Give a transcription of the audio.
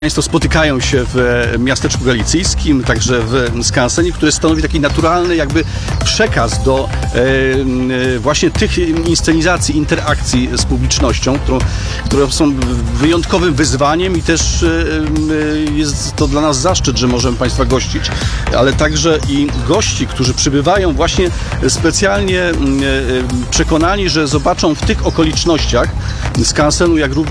Państwo spotykają się w miasteczku galicyjskim, także w skansenie, które stanowi taki naturalny jakby przekaz do właśnie tych inscenizacji, interakcji z publicznością, które są wyjątkowym wyzwaniem i też jest to dla nas zaszczyt, że możemy Państwa gościć, ale także i gości, którzy przybywają właśnie specjalnie przekonani, że zobaczą w tych okolicznościach skansenu, jak również